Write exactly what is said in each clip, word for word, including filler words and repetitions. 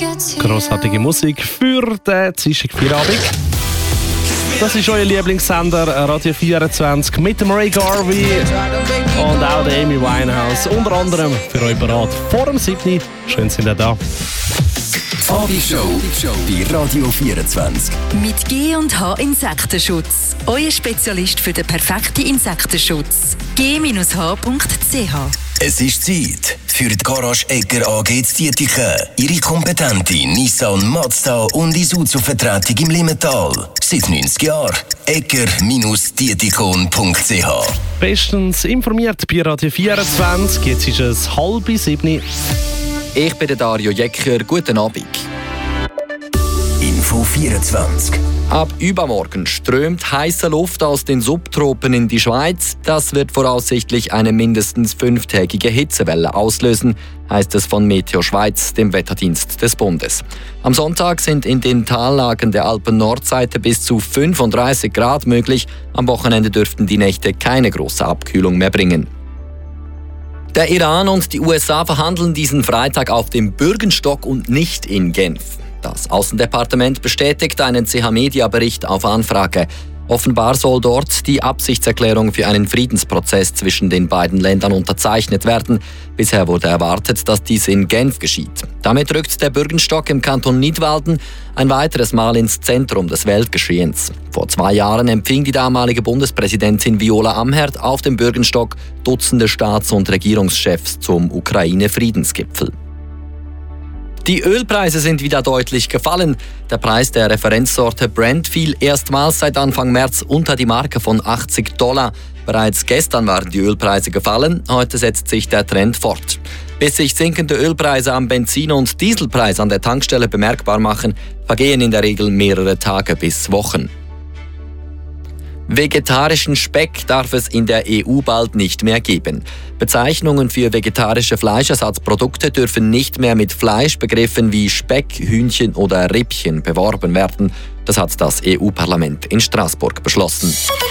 Grossartige Musik für den Dienstagabend. Das ist euer Lieblingssender Radio vierundzwanzig mit dem Ray Garvey und auch der Amy Winehouse. Unter anderem für euch bereit vor dem siebten Schön, sind ihr da. Fabi Show bei Radio vierundzwanzig. Mit G und H Insektenschutz. Euer Spezialist für den perfekten Insektenschutz. g H punkt c h. Es ist Zeit für die Garage Egger A G zu Dietiken. Ihre kompetente Nissan, Mazda und Isuzu-Vertretung im Limmental. Seit neunzig Jahren. egger Dietikon punkt c h. Bestens informiert bei Radio vierundzwanzig. Jetzt ist es halb sieben. Ich bin der Dario Jecker. Guten Abend. Info vierundzwanzig. Ab übermorgen strömt heiße Luft aus den Subtropen in die Schweiz. Das wird voraussichtlich eine mindestens fünftägige Hitzewelle auslösen, heißt es von Meteo Schweiz, dem Wetterdienst des Bundes. Am Sonntag sind in den Tallagen der Alpen-Nordseite bis zu fünfunddreißig Grad möglich. Am Wochenende dürften die Nächte keine große Abkühlung mehr bringen. Der Iran und die U S A verhandeln diesen Freitag auf dem Bürgenstock und nicht in Genf. Das Außendepartement bestätigt einen C H-Media-Bericht auf Anfrage. Offenbar soll dort die Absichtserklärung für einen Friedensprozess zwischen den beiden Ländern unterzeichnet werden. Bisher wurde erwartet, dass dies in Genf geschieht. Damit rückt der Bürgenstock im Kanton Nidwalden ein weiteres Mal ins Zentrum des Weltgeschehens. Vor zwei Jahren empfing die damalige Bundespräsidentin Viola Amherd auf dem Bürgenstock Dutzende Staats- und Regierungschefs zum Ukraine-Friedensgipfel. Die Ölpreise sind wieder deutlich gefallen. Der Preis der Referenzsorte Brent fiel erstmals seit Anfang März unter die Marke von achtzig Dollar. Bereits gestern waren die Ölpreise gefallen, heute setzt sich der Trend fort. Bis sich sinkende Ölpreise am Benzin- und Dieselpreis an der Tankstelle bemerkbar machen, vergehen in der Regel mehrere Tage bis Wochen. Vegetarischen Speck darf es in der E U bald nicht mehr geben. Bezeichnungen für vegetarische Fleischersatzprodukte dürfen nicht mehr mit Fleischbegriffen wie Speck, Hühnchen oder Rippchen beworben werden. Das hat das E U-Parlament in Straßburg beschlossen.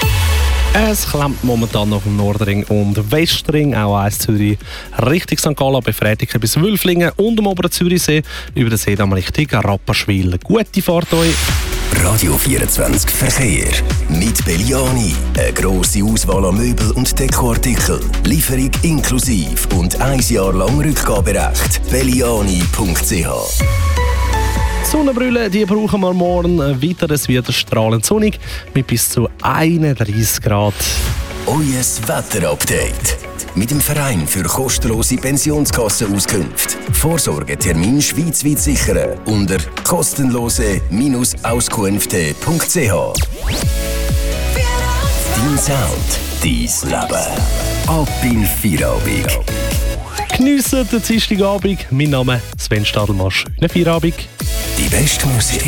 Es klemmt momentan noch im Nordring und Westring, auch eins Zürich Richtung Sankt Gallen, bei Frätiken bis Wülflingen und am oberen Zürichsee über den See dann Richtung Rapperswil. Gute Fahrt euch! Radio vierundzwanzig Verkehr. Mit Belliani. Eine grosse Auswahl an Möbel und Dekoartikeln. Lieferung inklusiv und ein Jahr lang Rückgaberecht. Belliani punkt c h. Sonnenbrille, die brauchen wir morgen. Weiter, es wird strahlend sonnig mit bis zu einunddreißig Grad. Euer Wetterupdate. Mit dem Verein für kostenlose Pensionskassenauskünfte. Vorsorgetermin schweizweit sichern unter kostenlose Auskünfte punkt c h. Dein Sound, dein Leben. Ab in Feierabend. Geniessen den Dienstagabend. Mein Name ist Sven Stadelmann. Schönen Feierabend. Die beste Musik.